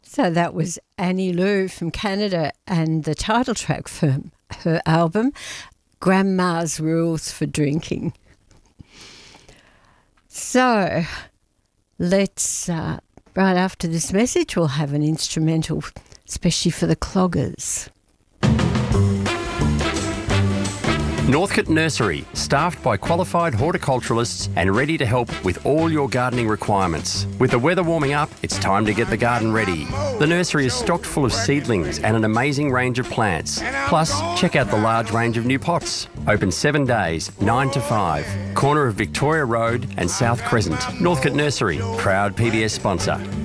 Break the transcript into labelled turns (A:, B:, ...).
A: So that was Annie Lou from Canada and the title track from her album, Grandma's Rules for Drinking. So let's, right after this message, we'll have an instrumental, especially for the cloggers.
B: Northcote Nursery, staffed by qualified horticulturalists and ready to help with all your gardening requirements. With the weather warming up, it's time to get the garden ready. The nursery is stocked full of seedlings and an amazing range of plants. Plus, check out the large range of new pots. Open 7 days, 9 to 5. Corner of Victoria Road and South Crescent. Northcote Nursery, proud PBS sponsor.